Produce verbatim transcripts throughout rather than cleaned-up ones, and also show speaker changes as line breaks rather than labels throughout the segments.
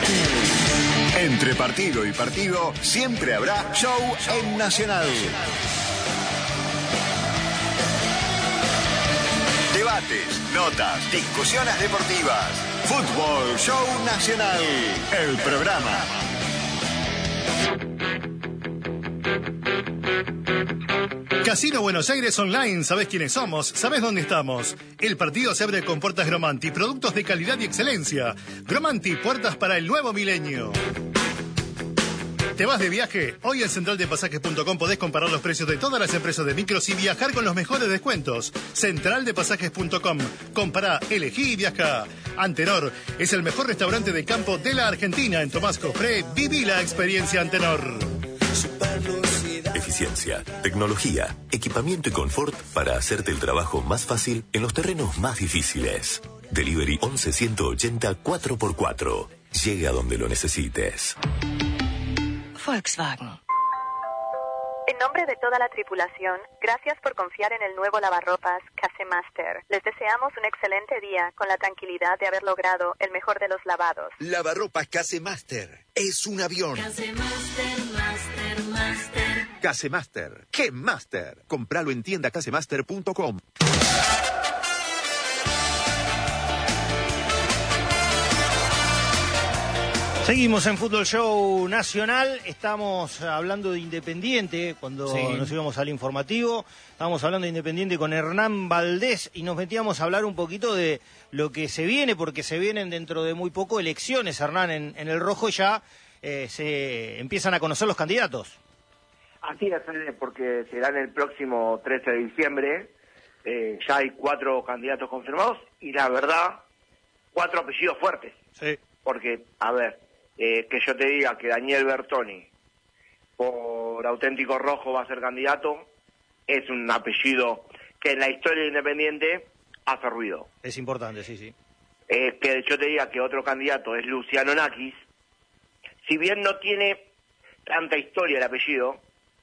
Entre partido y partido siempre habrá show en Nacional. Debates, notas, discusiones deportivas. Fútbol Show Nacional, el programa.
Casino Buenos Aires Online, ¿sabés quiénes somos? ¿Sabés dónde estamos? El partido se abre con puertas Gromanti, productos de calidad y excelencia. Gromanti, puertas para el nuevo milenio. ¿Te vas de viaje? Hoy en central de pasajes punto com podés comparar los precios de todas las empresas de micros y viajar con los mejores descuentos. central de pasajes punto com. Compará, elegí y viaja. Antenor es el mejor restaurante de campo de la Argentina. En Tomás Cofré, viví la experiencia Antenor.
Eficiencia, tecnología, equipamiento y confort para hacerte el trabajo más fácil en los terrenos más difíciles. Delivery once ciento ochenta cuatro por cuatro. Llega donde lo necesites.
Volkswagen.
En nombre de toda la tripulación, gracias por confiar en el nuevo lavarropas Casemaster. Les deseamos un excelente día con la tranquilidad de haber logrado el mejor de los lavados.
Lavarropas Casemaster. Es un avión.
Casemaster, Master, Master.
Casemaster. ¡Qué Master! Compralo en tienda casemaster punto com.
Seguimos en Fútbol Show Nacional, estamos hablando de Independiente, cuando sí. nos íbamos al informativo, estábamos hablando de Independiente con Hernán Valdés y nos metíamos a hablar un poquito de lo que se viene, porque se vienen dentro de muy poco elecciones, Hernán, en, en el rojo ya eh, se empiezan a conocer los candidatos.
Así es, porque será el próximo trece de diciembre, eh, ya hay cuatro candidatos confirmados y la verdad, cuatro apellidos fuertes.
Sí.
Porque, a ver, Eh, que yo te diga que Daniel Bertoni por Auténtico Rojo va a ser candidato, es un apellido que en la historia de Independiente hace ruido.
Es importante, sí, sí.
Eh, que yo te diga que otro candidato es Luciano Nakis, si bien no tiene tanta historia el apellido,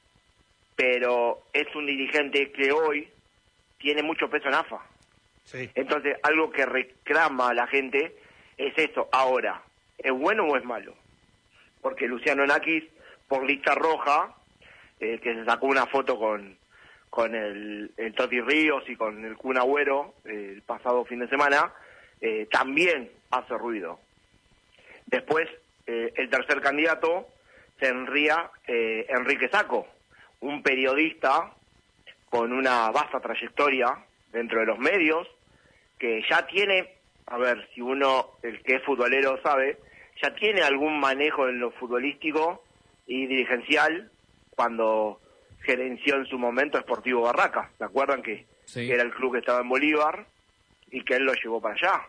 pero es un dirigente que hoy tiene mucho peso en A F A.
Sí.
Entonces, algo que reclama a la gente es esto. Ahora, ¿es bueno o es malo? Porque Luciano Nakis, por lista roja, eh, que se sacó una foto con con el, el Toti Ríos y con el Kun Agüero eh, el pasado fin de semana, eh, también hace ruido. Después, eh, el tercer candidato sería eh, Enrique Sacco, un periodista con una vasta trayectoria dentro de los medios, que ya tiene, a ver, si uno, el que es futbolero sabe, ya tiene algún manejo en lo futbolístico y dirigencial cuando gerenció en su momento Sportivo Barraca. ¿Se acuerdan que, sí. que era el club que estaba en Bolívar y que él lo llevó para allá?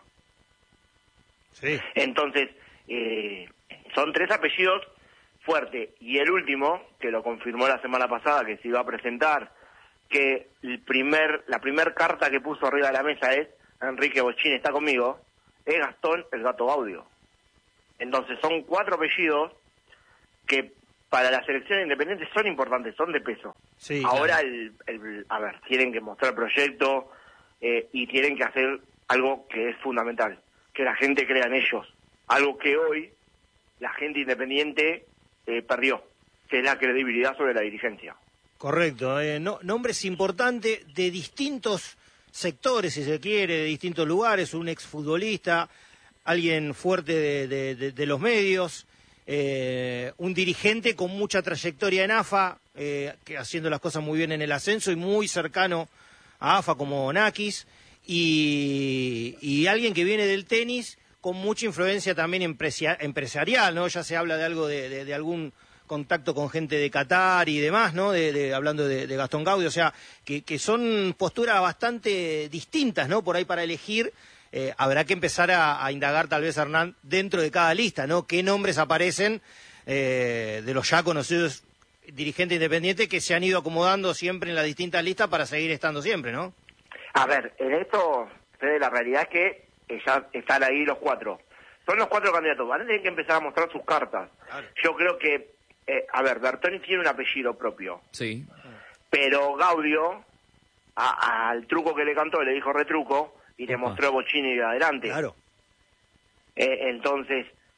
Sí.
Entonces, eh, son tres apellidos fuertes. Y el último, que lo confirmó la semana pasada, que se iba a presentar, que el primer la primer carta que puso arriba de la mesa es Enrique Bochini está conmigo, es Gastón el Gato Gaudio. Entonces son cuatro apellidos que para la selección independiente son importantes, son de peso.
Sí,
Ahora,
claro.
el, el, a ver, tienen que mostrar proyecto eh, y tienen que hacer algo que es fundamental, que la gente crea en ellos. Algo que hoy la gente independiente eh, perdió, que es la credibilidad sobre la dirigencia.
Correcto. Eh, no, nombres importantes de distintos sectores, si se quiere, de distintos lugares, un exfutbolista, alguien fuerte de, de, de, de los medios, eh, un dirigente con mucha trayectoria en A F A, eh, que haciendo las cosas muy bien en el ascenso y muy cercano a A F A como Nakis, y, y alguien que viene del tenis con mucha influencia también empresia, empresarial, ¿no? Ya se habla de algo de, de, de algún contacto con gente de Qatar y demás, ¿no? De, de, hablando de, de Gastón Gaudio, o sea, que, que son posturas bastante distintas, ¿no? Por ahí para elegir, eh, habrá que empezar a, a indagar tal vez, Hernán, dentro de cada lista, ¿no? ¿Qué nombres aparecen eh, de los ya conocidos dirigentes independientes que se han ido acomodando siempre en las distintas listas para seguir estando siempre, ¿no?
A ver, en esto, Fede, la realidad es que eh, ya están ahí los cuatro. Son los cuatro candidatos, van a tener que empezar a mostrar sus cartas. Claro. Yo creo que Eh, a ver, Bertoni tiene un apellido propio.
Sí.
Pero Gaudio, a, al truco que le cantó, le dijo retruco, y le mostró a Bochini de adelante.
Claro.
Eh, entonces,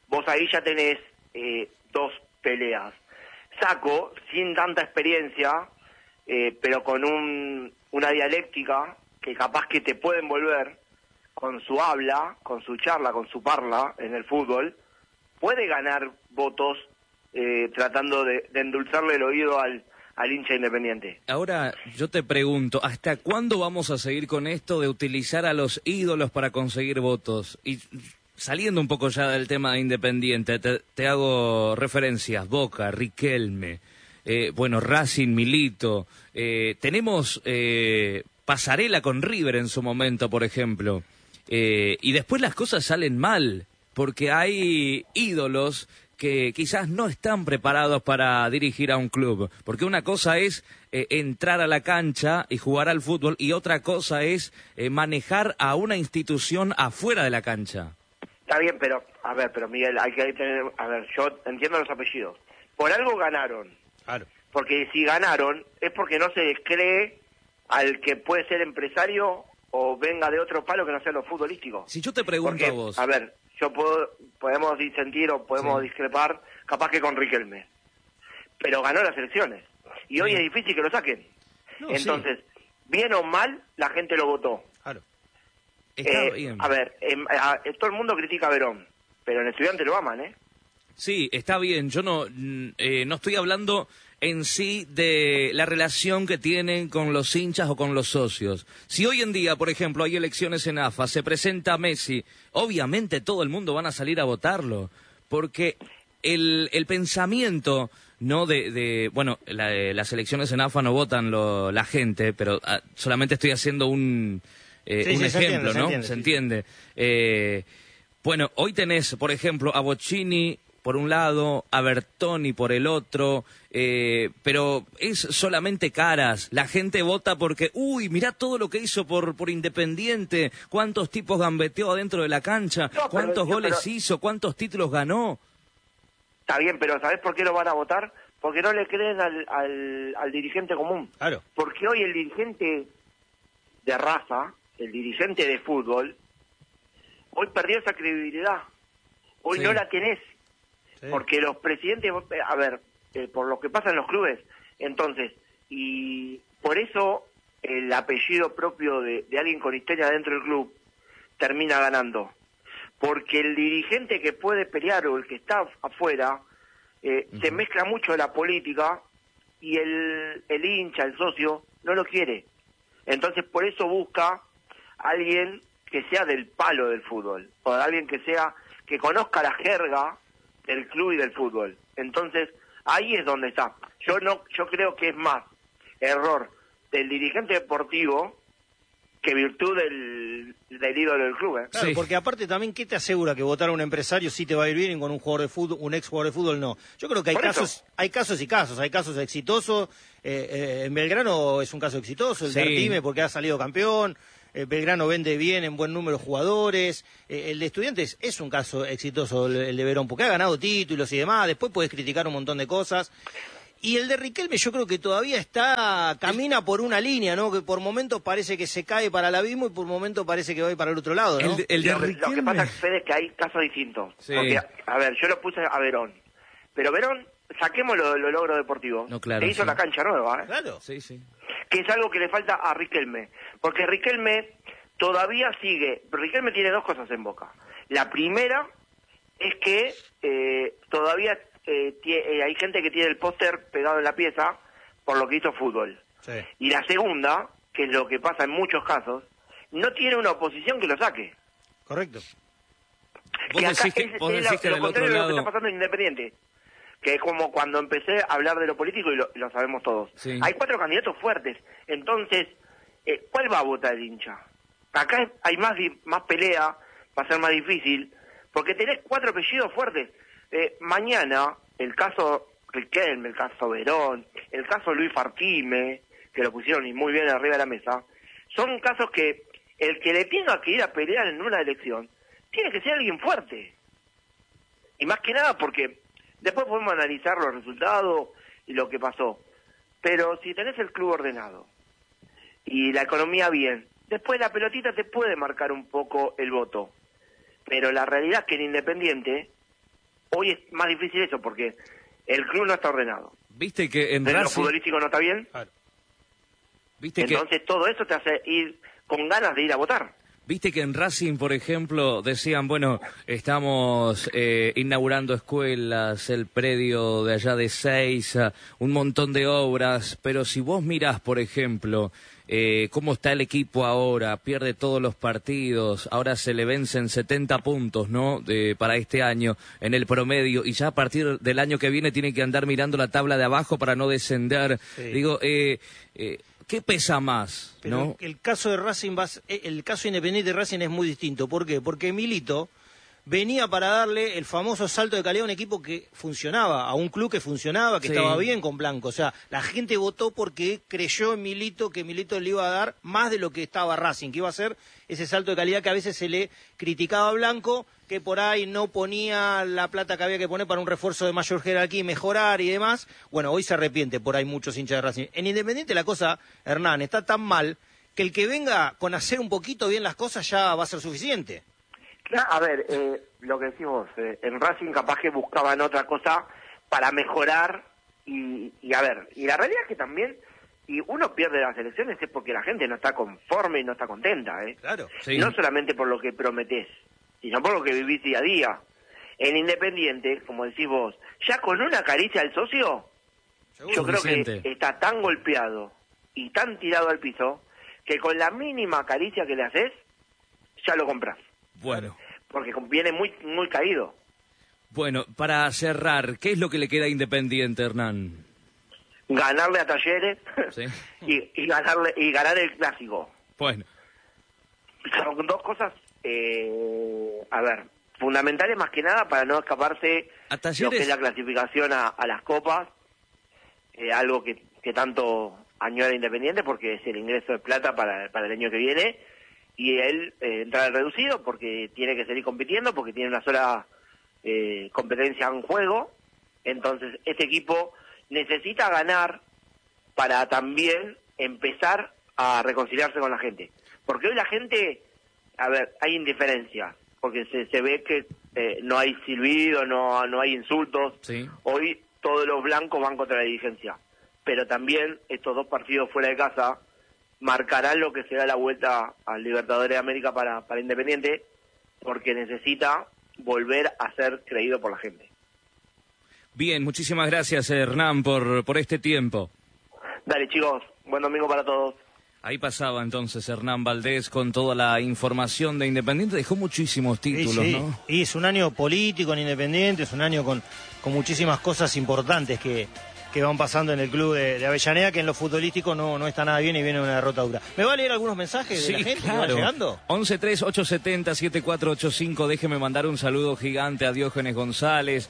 vos ahí ya tenés eh, dos peleas. Saco, sin tanta experiencia, eh, pero con un, una dialéctica que capaz que te puede envolver con su habla, con su charla, con su parla en el fútbol, puede ganar votos eh, tratando de, de endulzarle el oído al, al hincha independiente.
Ahora yo te pregunto, ¿hasta cuándo vamos a seguir con esto de utilizar a los ídolos para conseguir votos? Y saliendo un poco ya del tema de Independiente, te, te hago referencias, Boca, Riquelme, eh, bueno, Racing, Milito, eh, tenemos eh, pasarela con River en su momento, por ejemplo, eh, y después las cosas salen mal, porque hay ídolos que quizás no están preparados para dirigir a un club, porque una cosa es eh, entrar a la cancha y jugar al fútbol, y otra cosa es eh, manejar a una institución afuera de la cancha.
Está bien, pero, a ver, pero Miguel, hay que tener, a ver, yo entiendo los apellidos. Por algo ganaron.
Claro.
Porque si ganaron, es porque no se les cree al que puede ser empresario o venga de otro palo que no sea lo futbolístico.
Si yo te pregunto
porque,
a vos...
A ver, yo puedo, podemos disentir o podemos sí. discrepar, capaz que con Riquelme. Pero ganó las elecciones. Y sí. hoy es difícil que lo saquen. No, Entonces, sí. bien o mal, la gente lo votó.
Claro.
Eh, bien. A ver, eh, a, todo el mundo critica a Verón, pero en Estudiante lo aman, ¿eh?
Sí, está bien. Yo no, eh, no estoy hablando en sí de la relación que tienen con los hinchas o con los socios. Si hoy en día, por ejemplo, hay elecciones en A F A, se presenta Messi, obviamente todo el mundo van a salir a votarlo, porque el, el pensamiento... No de, de bueno, la, las elecciones en A F A no votan lo, la gente, pero ah, solamente estoy haciendo un... Eh, sí, un sí, ejemplo, se entiende, ¿no? Se entiende. Se entiende. Eh, bueno, hoy tenés, por ejemplo, a Bocchini por un lado, a Bertoni por el otro, eh, pero es solamente caras. La gente vota porque, uy, mirá todo lo que hizo por, por Independiente, cuántos tipos gambeteó adentro de la cancha, no, cuántos pero, goles pero... hizo, cuántos títulos ganó.
Está bien, pero ¿sabés por qué lo van a votar? Porque no le creen al, al, al dirigente común.
Claro.
Porque hoy el dirigente de raza, el dirigente de fútbol, hoy perdió esa credibilidad. Hoy sí. no la tenés. Sí. Porque los presidentes, a ver, eh, por lo que pasa en los clubes, entonces, y por eso el apellido propio de, de alguien con historia dentro del club termina ganando. Porque el dirigente que puede pelear o el que está afuera, eh, uh-huh. se mezcla mucho de la política y el, el hincha, el socio, no lo quiere. Entonces por eso busca alguien que sea del palo del fútbol, o alguien que sea, que conozca la jerga del club y del fútbol. Entonces ahí es donde está. Yo no, yo creo que es más error del dirigente deportivo que virtud del, del ídolo del club, ¿eh?
Claro, sí. Porque aparte también, ¿qué te asegura que votar a un empresario sí te va a ir bien y con un jugador de fútbol, un ex jugador de fútbol no? Yo creo que hay Por casos, eso. hay casos y casos, hay casos exitosos. Eh, eh, en Belgrano es un caso exitoso, el sí. de Artime porque ha salido campeón. Eh, Belgrano vende bien en buen número de jugadores. Eh, el de Estudiantes es un caso exitoso, el, el de Verón, porque ha ganado títulos y demás. Después puedes criticar un montón de cosas. Y el de Riquelme yo creo que todavía está, camina por una línea, ¿no? Que por momentos parece que se cae para el abismo y por momentos parece que va para el otro lado, ¿no?
El de, el de
lo, lo que pasa, Fede, es que hay casos distintos. Sí. Porque, a ver, yo lo puse a Verón. Pero Verón, saquemos los lo logros deportivos.
No, claro,
Le hizo
sí.
la cancha nueva, ¿eh?
Claro.
Sí, sí.
Que es algo que le falta a Riquelme. Porque Riquelme todavía sigue... Riquelme tiene dos cosas en boca. La primera es que eh, todavía... Eh, eh, hay gente que tiene el póster pegado en la pieza por lo que hizo fútbol.
Sí.
Y la segunda, que es lo que pasa en muchos casos, no tiene una oposición que lo saque.
Correcto.
Que acá es, es lo, lo contrario de lo que está pasando en Independiente. Que es como cuando empecé a hablar de lo político y lo, lo sabemos todos.
Sí.
Hay cuatro candidatos fuertes. Entonces, eh, ¿cuál va a votar el hincha? Acá hay más, más pelea, va a ser más difícil, porque tenés cuatro apellidos fuertes. Eh, mañana, el caso Riquelme, el caso Verón, el caso Luis Artime, que lo pusieron muy bien arriba de la mesa, son casos que el que le tenga que ir a pelear en una elección, tiene que ser alguien fuerte. Y más que nada porque después podemos analizar los resultados y lo que pasó. Pero si tenés el club ordenado y la economía bien, después la pelotita te puede marcar un poco el voto. Pero la realidad es que en Independiente... hoy es más difícil eso, porque el club no está ordenado.
Viste que en
Pero lo
Racing...
futbolístico no está bien.
Claro.
Viste
Entonces
que...
todo eso te hace ir con ganas de ir a votar.
Viste que en Racing, por ejemplo, decían, bueno, estamos eh, inaugurando escuelas, el predio de allá de Seiza, un montón de obras, pero si vos mirás, por ejemplo, eh, cómo está el equipo ahora, pierde todos los partidos, ahora se le vencen setenta puntos, ¿no?, de, para este año en el promedio, y ya a partir del año que viene tiene que andar mirando la tabla de abajo para no descender. Sí. Digo, eh... eh ¿qué pesa más?
Pero
¿no?
el caso de Racing, el caso Independiente de Racing es muy distinto. ¿Por qué? Porque Milito venía para darle el famoso salto de calidad a un equipo que funcionaba, a un club que funcionaba, que sí. estaba bien con Blanco. O sea, la gente votó porque creyó en Milito, que Milito le iba a dar más de lo que estaba Racing, que iba a ser ese salto de calidad que a veces se le criticaba a Blanco, que por ahí no ponía la plata que había que poner para un refuerzo de mayor jerarquía y mejorar y demás. Bueno, hoy se arrepiente por ahí muchos hinchas de Racing. En Independiente la cosa, Hernán, está tan mal que el que venga con hacer un poquito bien las cosas ya va a ser suficiente.
Claro, a ver, eh, lo que decimos, eh, en Racing capaz que buscaban otra cosa para mejorar y, y a ver, y la realidad es que también, y uno pierde las elecciones es porque la gente no está conforme y no está contenta, ¿eh?
Claro.
Sí.
No solamente por lo que prometés, sino por lo que vivís día a día. En Independiente, como decís vos, ya con una caricia al socio,
Seguro,
yo creo
Vicente.
que está tan golpeado y tan tirado al piso que con la mínima caricia que le haces, ya lo compras.
Bueno.
Porque viene muy muy caído.
Bueno, para cerrar, ¿qué es lo que le queda a Independiente, Hernán?
Ganarle a Talleres
¿Sí?
y, y ganarle y ganar el clásico.
Bueno.
Son dos cosas, eh, a ver, fundamentales más que nada para no escaparse
a Talleres...
lo que es la clasificación a, a las copas, eh, algo que, que tanto añora Independiente porque es el ingreso de plata para, para el año que viene, y él eh, entrar reducido porque tiene que seguir compitiendo, porque tiene una sola eh, competencia en juego. Entonces este equipo necesita ganar para también empezar a reconciliarse con la gente, porque hoy la gente, a ver, hay indiferencia, porque se, se ve que eh, no hay silbido, no, no hay insultos.
Sí.
Hoy todos los blancos van contra la dirigencia, pero también estos dos partidos fuera de casa marcarán lo que será la vuelta al Libertadores de América para, para Independiente, porque necesita volver a ser creído por la gente.
Bien, muchísimas gracias, Hernán, por, por este tiempo.
Dale, chicos, buen domingo para todos.
Ahí pasaba entonces Hernán Valdés con toda la información de Independiente. Dejó muchísimos títulos,
sí, sí.
¿no?
Y es un año político en Independiente, es un año con, con muchísimas cosas importantes que, que van pasando en el club de, de Avellaneda, que en lo futbolístico no, no está nada bien y viene una derrota dura. ¿Me va a leer algunos mensajes
Sí,
de la gente
claro.
que va llegando?
once tres ocho siete cero siete cuatro ocho cinco. Déjeme mandar un saludo gigante a Diógenes González,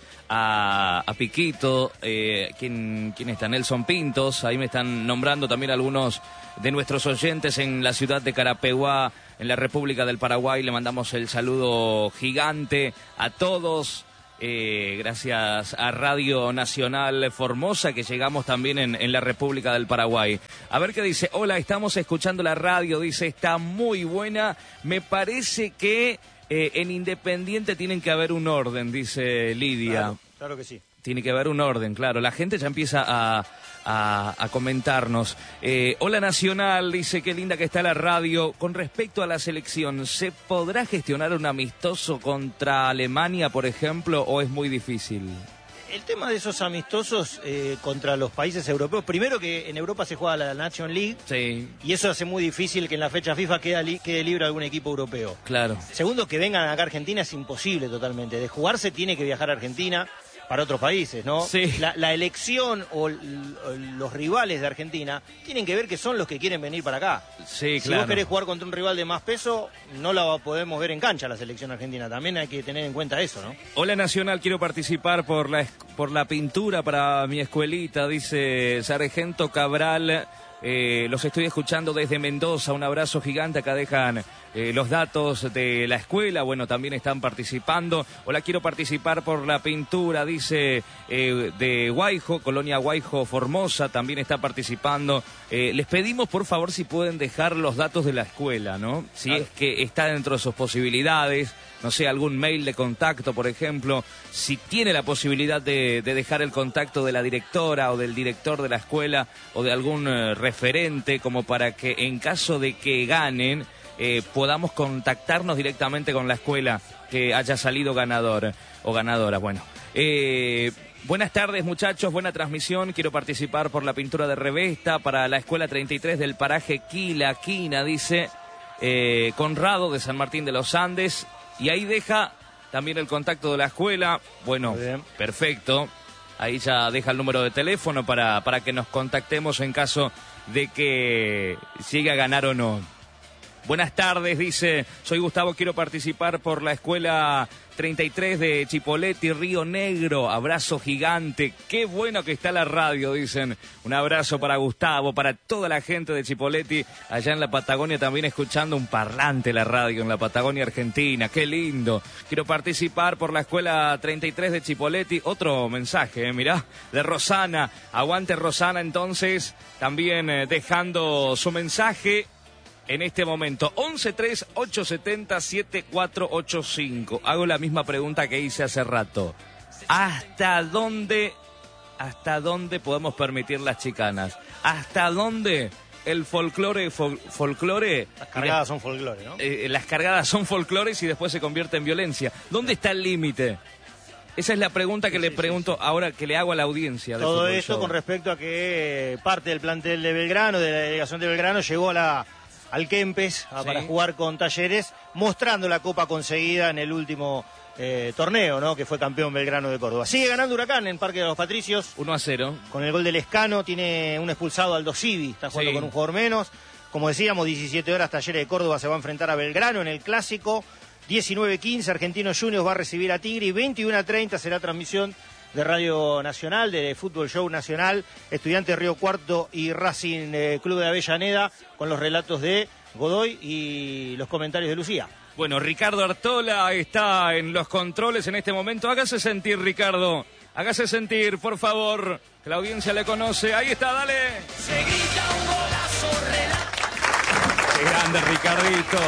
a, a Piquito, eh, ¿quién, quién está? Nelson Pintos. Ahí me están nombrando también algunos de nuestros oyentes en la ciudad de Carapeguá, en la República del Paraguay. Le mandamos el saludo gigante a todos. Eh, gracias a Radio Nacional Formosa, que llegamos también en, en la República del Paraguay. A ver qué dice. Hola, estamos escuchando la radio, dice, está muy buena. Me parece que eh, en Independiente tienen que haber un orden, dice Lidia.
Claro, claro que sí.
Tiene que haber un orden, claro. La gente ya empieza a, a, a comentarnos. Eh, hola Nacional, dice, qué linda que está la radio. Con respecto a la selección, ¿se podrá gestionar un amistoso contra Alemania, por ejemplo, o es muy difícil?
El tema de esos amistosos eh, contra los países europeos, primero que en Europa se juega la Nation League,
sí,
y eso hace muy difícil que en la fecha FIFA quede, li quede libre algún equipo europeo.
Claro.
Segundo, que vengan acá a Argentina es imposible totalmente. De jugarse tiene que viajar a Argentina para otros países, ¿no?
Sí.
La, la elección o, l, o los rivales de Argentina tienen que ver que son los que quieren venir para acá.
Sí,
si
claro.
vos querés jugar contra un rival de más peso, no la podemos ver en cancha la selección argentina. También hay que tener en cuenta eso, ¿no?
Hola Nacional, quiero participar por la, por la pintura para mi escuelita, dice Sargento Cabral. Eh, los estoy escuchando desde Mendoza, un abrazo gigante, acá dejan eh, los datos de la escuela, bueno, también están participando. Hola, quiero participar por la pintura, dice eh, de Guayjo, Colonia Guayjo Formosa, también está participando. Eh, les pedimos por favor si pueden dejar los datos de la escuela, ¿no? Si
claro.
es que está dentro de sus posibilidades. no sé, algún mail de contacto, por ejemplo, si tiene la posibilidad de, de dejar el contacto de la directora o del director de la escuela o de algún eh, referente, como para que en caso de que ganen, eh, podamos contactarnos directamente con la escuela que haya salido ganador o ganadora. Bueno, eh... buenas tardes, muchachos, buena transmisión. Quiero participar por la pintura de revesta para la escuela treinta y tres del paraje Quila, Quina, dice eh, Conrado de San Martín de los Andes. Y ahí deja también el contacto de la escuela. Bueno, perfecto. Ahí ya deja el número de teléfono para, para que nos contactemos en caso de que llegue a ganar o no. Buenas tardes, dice, soy Gustavo, quiero participar por la escuela treinta y tres de Chipoleti, Río Negro. Abrazo gigante, qué bueno que está la radio, dicen. Un abrazo para Gustavo, para toda la gente de Chipoleti, allá en la Patagonia también escuchando un parlante la radio en la Patagonia Argentina. Qué lindo. Quiero participar por la escuela treinta y tres de Chipoleti. Otro mensaje, eh, mirá, de Rosana. Aguante Rosana, entonces, también eh, dejando su mensaje. En este momento, once tres ocho siete cero siete cuatro ocho cinco. Hago la misma pregunta que hice hace rato. ¿Hasta dónde, hasta dónde podemos permitir las chicanas? ¿Hasta dónde el folclore, fol, folclore?
Las cargadas son folclore, ¿no?
Eh, las cargadas son folclores y después se convierte en violencia. ¿Dónde está el límite? Esa es la pregunta que sí, le pregunto sí, sí. ahora, que le hago a la audiencia.
Todo esto show. Con respecto a que parte del plantel de Belgrano, de la delegación de Belgrano, llegó a la... al Kempes a, sí. para jugar con Talleres, mostrando la copa conseguida en el último eh, torneo, ¿no? Que fue campeón Belgrano de Córdoba. Sigue ganando Huracán en Parque de los Patricios.
uno a cero. Con
el gol del Lescano, tiene un expulsado Aldo Civi, está jugando sí. con un jugador menos. Como decíamos, diecisiete horas, Talleres de Córdoba se va a enfrentar a Belgrano en el Clásico. diecinueve quince, Argentinos Juniors va a recibir a Tigre y veintiuno a treinta será transmisión de Radio Nacional, de Fútbol Show Nacional, Estudiantes Río Cuarto y Racing eh, Club de Avellaneda, con los relatos de Godoy y los comentarios de Lucía.
Bueno, Ricardo Artola está en los controles en este momento. Hágase sentir, Ricardo. Hágase sentir, por favor. Que la audiencia le conoce. Ahí está, dale. Se grita un golazo, relato. Qué grande, Ricardito.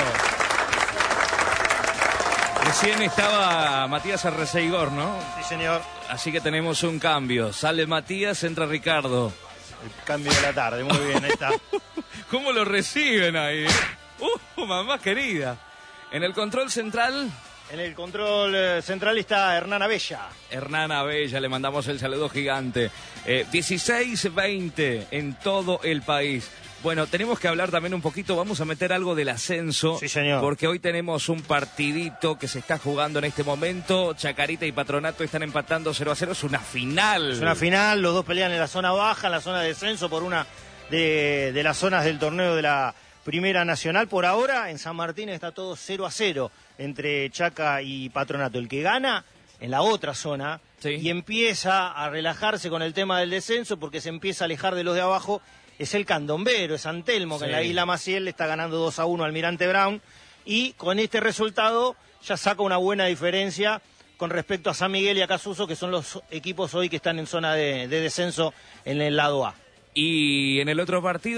Recién estaba Matías Arreceigor, ¿no?
Sí, señor.
Así que tenemos un cambio. Sale Matías, entra Ricardo.
El cambio de la tarde, muy bien, ahí está.
¿Cómo lo reciben ahí? ¡Uh, mamá querida! En el control central...
En el control eh, central está Hernán Abella.
Hernán Abella, le mandamos el saludo gigante. Eh, dieciséis veinte en todo el país. Bueno, tenemos que hablar también un poquito, vamos a meter algo del ascenso.
Sí, señor.
Porque hoy tenemos un partidito que se está jugando en este momento. Chacarita y Patronato están empatando cero a cero, es una final.
Es una final, los dos pelean en la zona baja, en la zona de descenso por una de, de las zonas del torneo de la Primera Nacional. Por ahora, en San Martín está todo cero a cero entre Chaca y Patronato. El que gana en la otra zona sí. y empieza a relajarse con el tema del descenso porque se empieza a alejar de los de abajo, es el candombero, es Antelmo, que sí. en la Isla Maciel le está ganando dos a uno al Almirante Brown, y con este resultado ya saca una buena diferencia con respecto a San Miguel y a Casuso, que son los equipos hoy que están en zona de, de descenso en el lado A.
Y en el otro partido